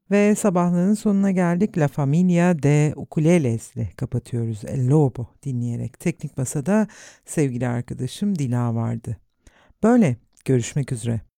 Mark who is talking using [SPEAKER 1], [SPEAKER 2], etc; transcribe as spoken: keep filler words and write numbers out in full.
[SPEAKER 1] Ve sabahlığın sonuna geldik. La Familia de Ukuleles'le kapatıyoruz. El Lobo dinleyerek. Teknik Masa'da sevgili arkadaşım Dila vardı. Böyle görüşmek üzere.